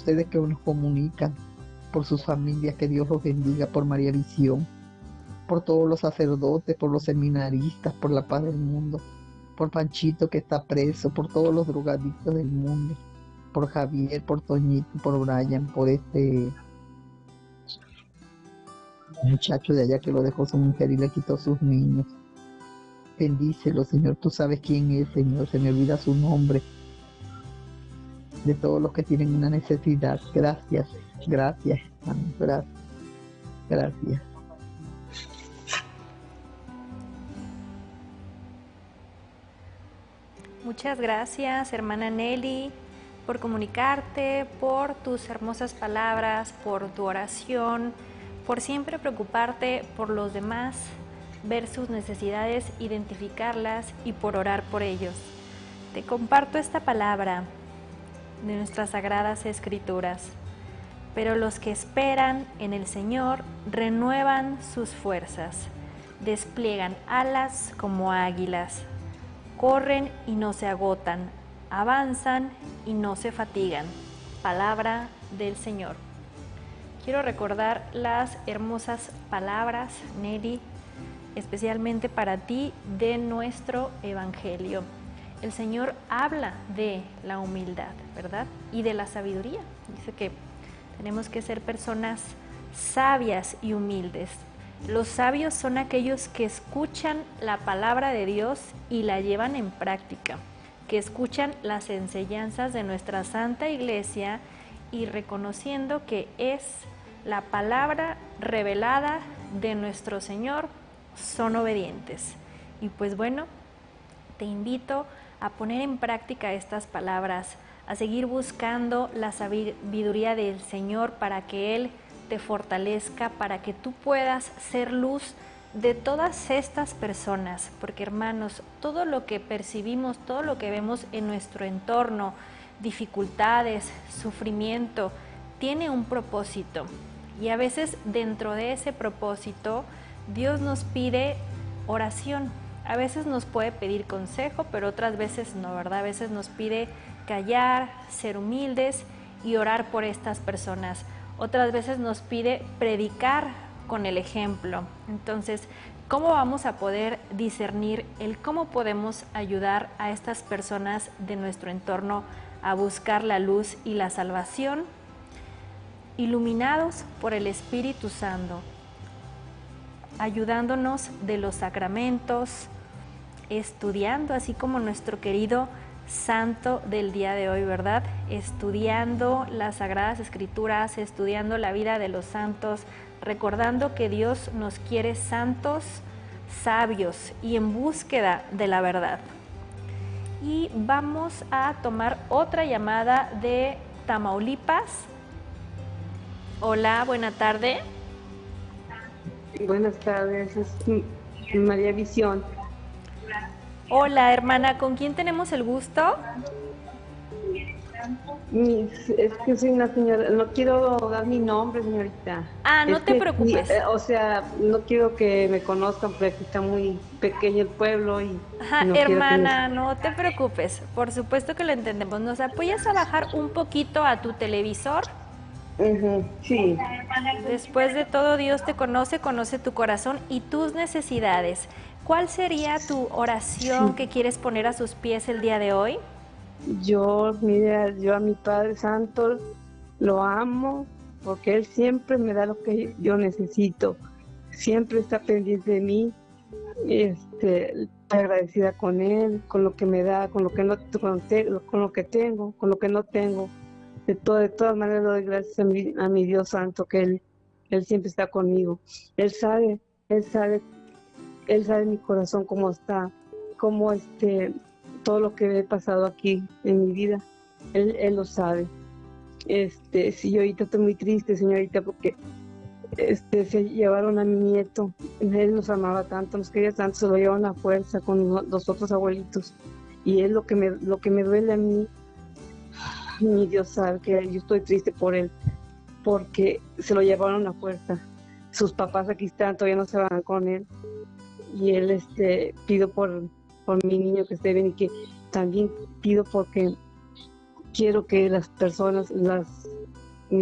ustedes que nos comunican, por sus familias, que Dios los bendiga, por María Visión, por todos los sacerdotes, por los seminaristas, por la paz del mundo, por Panchito que está preso, por todos los drogadictos del mundo, por Javier, por Toñito, por Brian, por este muchacho de allá que lo dejó su mujer y le quitó sus niños. Bendícelo, Señor, tú sabes quién es, Señor, se me olvida su nombre, de todos los que tienen una necesidad. Gracias, gracias, gracias, gracias. Muchas gracias, hermana Nelly, por comunicarte, por tus hermosas palabras, por tu oración, por siempre preocuparte por los demás, ver sus necesidades, identificarlas y por orar por ellos. Te comparto esta palabra de nuestras sagradas escrituras. Pero los que esperan en el Señor renuevan sus fuerzas, despliegan alas como águilas, corren y no se agotan, avanzan y no se fatigan. Palabra del Señor. Quiero recordar las hermosas palabras, Nelly, especialmente para ti, de nuestro Evangelio. El Señor habla de la humildad, ¿verdad? Y de la sabiduría. Dice que tenemos que ser personas sabias y humildes. Los sabios son aquellos que escuchan la palabra de Dios y la llevan en práctica, que escuchan las enseñanzas de nuestra Santa Iglesia y reconociendo que es la palabra revelada de nuestro Señor, son obedientes. Y pues bueno, te invito a poner en práctica estas palabras, a seguir buscando la sabiduría del Señor para que Él te fortalezca, para que tú puedas ser luz de todas estas personas, porque hermanos, todo lo que percibimos, todo lo que vemos en nuestro entorno, dificultades, sufrimiento, tiene un propósito, y a veces dentro de ese propósito Dios nos pide oración. A veces nos puede pedir consejo, pero otras veces no, ¿verdad? A veces nos pide callar, ser humildes y orar por estas personas. Otras veces nos pide predicar con el ejemplo. Entonces, ¿cómo vamos a poder discernir el cómo podemos ayudar a estas personas de nuestro entorno a buscar la luz y la salvación? Iluminados por el Espíritu Santo, ayudándonos de los sacramentos, estudiando, así como nuestro querido santo del día de hoy, ¿verdad? Estudiando las Sagradas Escrituras, estudiando la vida de los santos, recordando que Dios nos quiere santos, sabios y en búsqueda de la verdad. Y vamos a tomar otra llamada de Tamaulipas. Hola, buena tarde. Buenas tardes, es María Visión. Hola, hermana, ¿con quién tenemos el gusto? Es que soy una señora, no quiero dar mi nombre, señorita. Ah, no te preocupes. O sea, no quiero que me conozcan porque aquí está muy pequeño el pueblo y Ajá, no hermana, no te preocupes. Por supuesto que lo entendemos. ¿Nos apoyas a bajar un poquito a tu televisor? Sí. Después de todo, Dios te conoce, conoce tu corazón y tus necesidades. ¿Cuál sería tu oración que quieres poner a sus pies el día de hoy? Mira, yo a mi Padre Santo lo amo porque Él siempre me da lo que yo necesito. Siempre está pendiente de mí. Estoy agradecida con Él, con lo que me da, con lo que no, con lo que tengo, con lo que no tengo. De todas maneras le doy gracias a mi Dios Santo, que Él siempre está conmigo. Él sabe mi corazón cómo está, cómo todo lo que he pasado aquí en mi vida, Él lo sabe. Sí, yo ahorita estoy muy triste, señorita, porque se llevaron a mi nieto. Él nos amaba tanto, nos quería tanto, se lo llevaron a fuerza con los otros abuelitos. Y es lo que me duele a mí. Mi Dios sabe que yo estoy triste por él, porque se lo llevaron a fuerza. Sus papás aquí están, todavía no se van con él. Y él pido por mi niño que esté bien, y que también pido porque quiero que las personas,